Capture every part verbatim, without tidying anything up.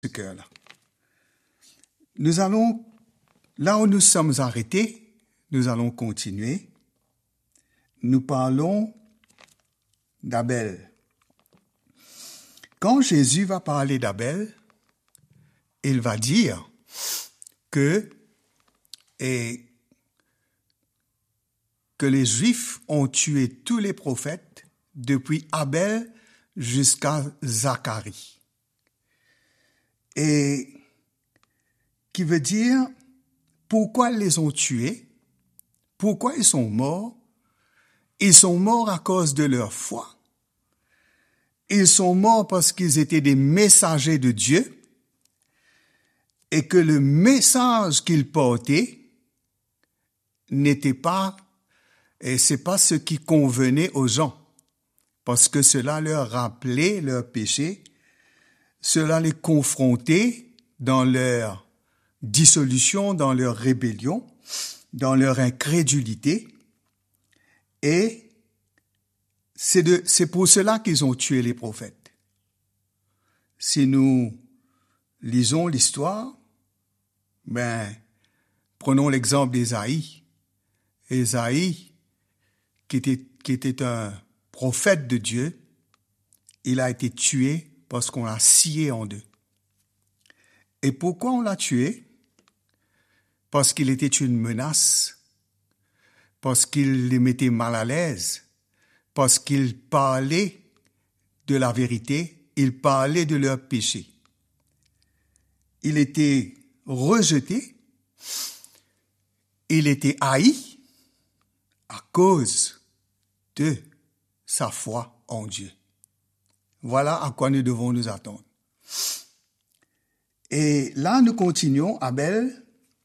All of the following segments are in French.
ce cœur-là. Nous allons, là où nous sommes arrêtés, nous allons continuer. Nous parlons d'Abel. Quand Jésus va parler d'Abel, il va dire que, et, que les Juifs ont tué tous les prophètes depuis Abel jusqu'à Zacharie. Et qui veut dire pourquoi ils les ont tués, pourquoi ils sont morts. Ils sont morts à cause de leur foi. Ils sont morts parce qu'ils étaient des messagers de Dieu et que le message qu'ils portaient n'était pas, et c'est pas ce qui convenait aux gens, parce que cela leur rappelait leurs péchés, cela les confrontait dans leur dissolution, dans leur rébellion, dans leur incrédulité, et c'est de, c'est pour cela qu'ils ont tué les prophètes. Si nous lisons l'histoire, ben, prenons l'exemple d'Ésaïe. Ésaïe, qui était, qui était un prophète de Dieu, il a été tué parce qu'on l'a scié en deux. Et pourquoi on l'a tué? Parce qu'il était une menace, parce qu'il les mettait mal à l'aise, parce qu'il parlait de la vérité, il parlait de leur péché. Il était rejeté, il était haï à cause de sa foi en Dieu. Voilà à quoi nous devons nous attendre. Et là, nous continuons. Abel,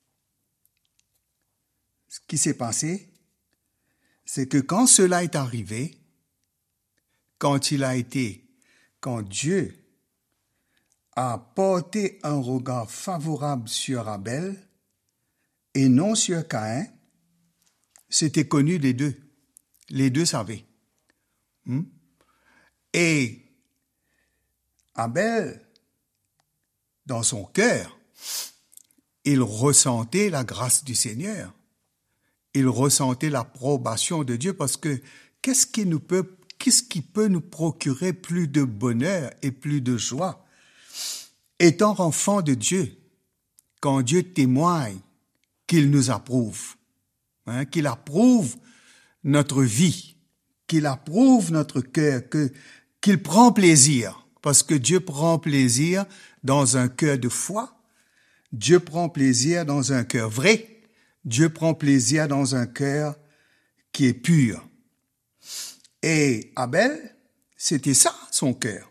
ce qui s'est passé, c'est que quand cela est arrivé, quand il a été, quand Dieu a porté un regard favorable sur Abel et non sur Caïn, c'était connu des deux. Les deux savaient. Hmm? Et Abel, dans son cœur, il ressentait la grâce du Seigneur. Il ressentait l'approbation de Dieu parce que qu'est-ce qui nous peut, qu'est-ce qui peut nous procurer plus de bonheur et plus de joie? Étant enfant de Dieu, quand Dieu témoigne qu'il nous approuve, hein, qu'il approuve notre vie, qu'il approuve notre cœur, que, qu'il prend plaisir, parce que Dieu prend plaisir dans un cœur de foi, Dieu prend plaisir dans un cœur vrai, Dieu prend plaisir dans un cœur qui est pur. Et Abel, c'était ça, son cœur.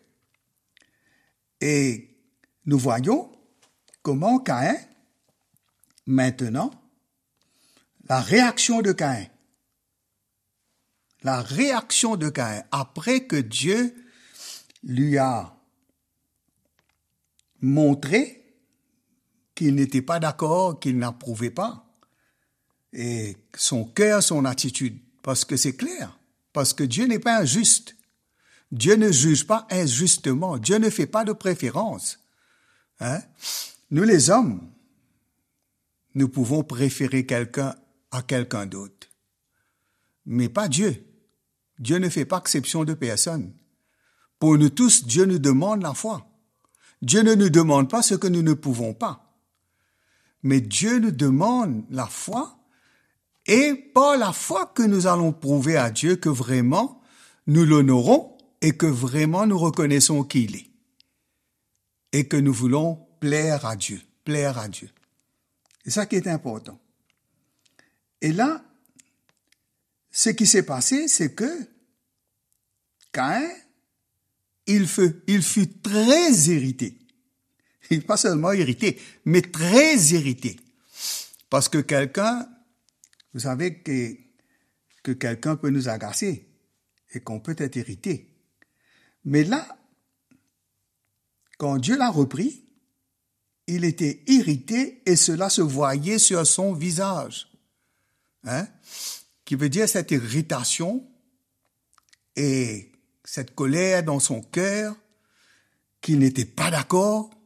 Et nous voyons comment Caïn, maintenant, la réaction de Caïn, la réaction de Caïn, après que Dieu lui a montré qu'il n'était pas d'accord, qu'il n'approuvait pas, et son cœur, son attitude, parce que c'est clair, parce que Dieu n'est pas injuste. Dieu ne juge pas injustement. Dieu ne fait pas de préférence. Hein? Nous, les hommes, nous pouvons préférer quelqu'un à quelqu'un d'autre, mais pas Dieu. Dieu ne fait pas exception de personne. Pour nous tous, Dieu nous demande la foi. Dieu ne nous demande pas ce que nous ne pouvons pas, mais Dieu nous demande la foi. Et par la foi que nous allons prouver à Dieu que vraiment nous l'honorons et que vraiment nous reconnaissons qui il est. Et que nous voulons plaire à Dieu, plaire à Dieu. C'est ça qui est important. Et là, ce qui s'est passé, c'est que Caïn, il fut, il fut très irrité. Pas seulement irrité, mais très irrité. Parce que quelqu'un, vous savez que, que quelqu'un peut nous agacer et qu'on peut être irrité. Mais là, quand Dieu l'a repris, il était irrité et cela se voyait sur son visage. Hein? Qui veut dire cette irritation et cette colère dans son cœur, qu'il n'était pas d'accord,